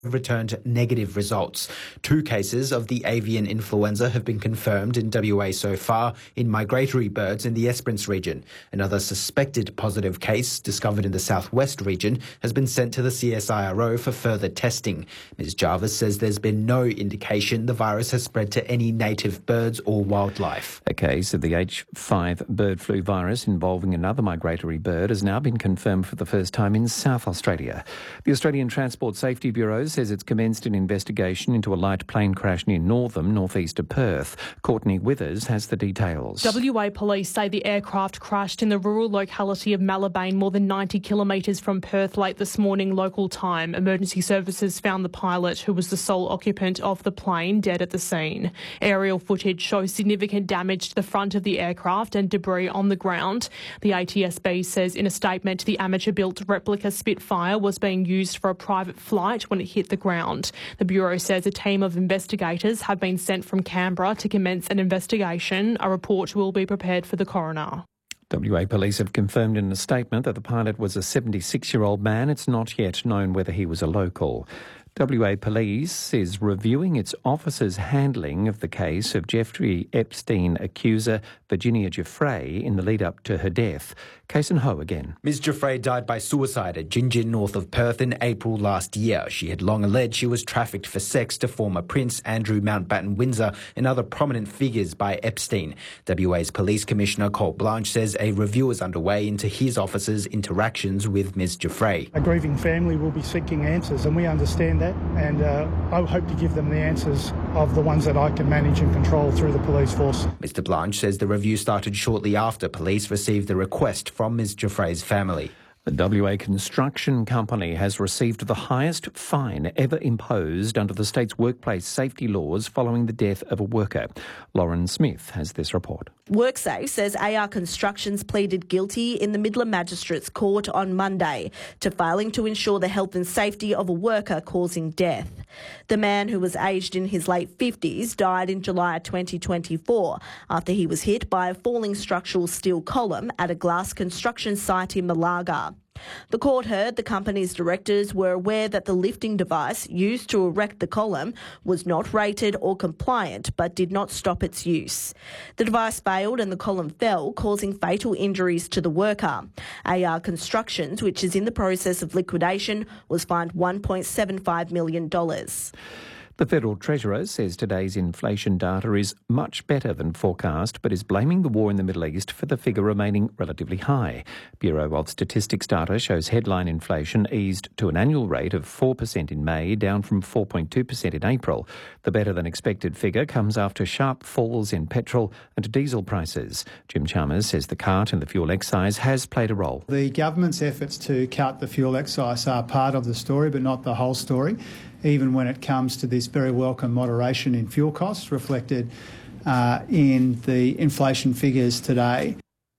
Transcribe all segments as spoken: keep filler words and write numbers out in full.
returned negative results. Two cases of the avian influenza have been confirmed in W A so far in migratory birds in the Esperance region. Another suspected positive case discovered in the southwest region has been sent to the C S I R O for further testing. Miz Jarvis says there's been no indication the virus has spread to any native birds or wildlife. A case of the H five bird flu virus involving another migratory bird has now been confirmed for the first time in South Australia. The Australian Transport Safety Bureau says it's commenced an investigation into a light plane crash near Northam, northeast of Perth. Courtney Withers has the details. W A police say the aircraft crashed in the rural locality of Malabane, more than ninety kilometres from Perth late this morning local time. Emergency services found the pilot, who was the sole occupant of the plane, dead at the scene. Aerial footage shows significant damage to the front of the aircraft and debris on the ground. The A T S B says in a statement the amateur-built replica Spitfire was being used for a private flight when it hit the ground. The Bureau says a team of investigators have been sent from Canberra to commence an investigation. A report will be prepared for the coroner. W A police have confirmed in a statement that the pilot was a seventy-six-year-old man. It's not yet known whether he was a local. W A Police is reviewing its officers' handling of the case of Jeffrey Epstein accuser Virginia Giuffre in the lead-up to her death. Case and Ho again. Miz Giuffre died by suicide at Gingin, north of Perth, in April last year. She had long alleged she was trafficked for sex to former Prince Andrew Mountbatten Windsor and other prominent figures by Epstein. W A's Police Commissioner Colt Blanche says a review is underway into his officers' interactions with Miz Giuffre. A grieving family will be seeking answers, and we understand that, and uh, I hope to give them the answers of the ones that I can manage and control through the police force. Mister Blanche says the review started shortly after police received the request from Miz Giuffre's family. The W A construction company has received the highest fine ever imposed under the state's workplace safety laws following the death of a worker. Lauren Smith has this report. WorkSafe says A R Constructions pleaded guilty in the Midland Magistrates Court on Monday to failing to ensure the health and safety of a worker causing death. The man, who was aged in his late fifties, died in July twenty twenty-four after he was hit by a falling structural steel column at a glass construction site in Malaga. The court heard the company's directors were aware that the lifting device used to erect the column was not rated or compliant, but did not stop its use. The device failed and the column fell, causing fatal injuries to the worker. A R Constructions, which is in the process of liquidation, was fined one point seven five million dollars. The Federal Treasurer says today's inflation data is much better than forecast, but is blaming the war in the Middle East for the figure remaining relatively high. Bureau of Statistics data shows headline inflation eased to an annual rate of four percent in May, down from four point two percent in April. The better-than-expected figure comes after sharp falls in petrol and diesel prices. Jim Chalmers says the cut in the fuel excise has played a role. The government's efforts to cut the fuel excise are part of the story, but not the whole story, even when it comes to this very welcome moderation in fuel costs reflected uh, in the inflation figures today.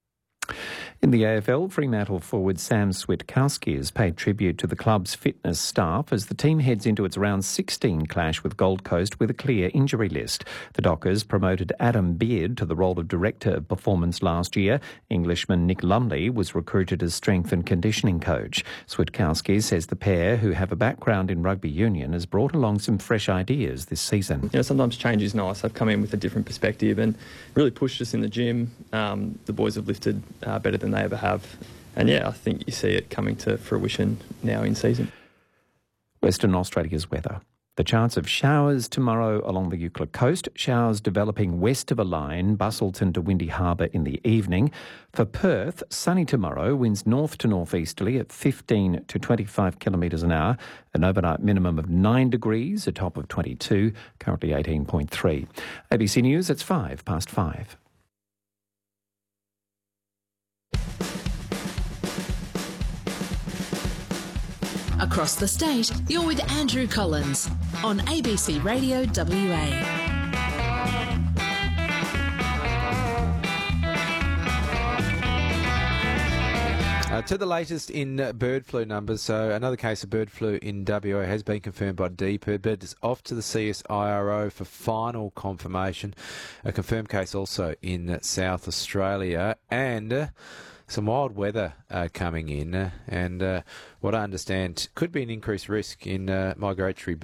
In the A F L, Fremantle forward Sam Switkowski has paid tribute to the club's fitness staff as the team heads into its round sixteen clash with Gold Coast with a clear injury list. The Dockers promoted Adam Beard to the role of Director of Performance last year. Englishman Nick Lumley was recruited as strength and conditioning coach. Switkowski says the pair, who have a background in rugby union, has brought along some fresh ideas this season. You know, sometimes change is nice. I've come in with a different perspective and really pushed us in the gym. Um, the boys have lifted uh, better than they ever have. And yeah, I think you see it coming to fruition now in season. Western Australia's weather. The chance of showers tomorrow along the Euclid coast. Showers developing west of a line, Busselton to Windy Harbour in the evening. For Perth, sunny tomorrow, winds north to northeasterly at fifteen to twenty-five kilometres an hour. An overnight minimum of nine degrees, a top of twenty-two, currently eighteen point three. A B C News, it's five past five. Across the state, you're with Andrew Collins on A B C Radio W A. Uh, to the latest in uh, bird flu numbers, so another case of bird flu in W A has been confirmed by D P I R D, but it's off to the C S I R O for final confirmation. A confirmed case also in uh, South Australia, and Uh, some wild weather uh, coming in, uh, and uh, what I understand could be an increased risk in uh, migratory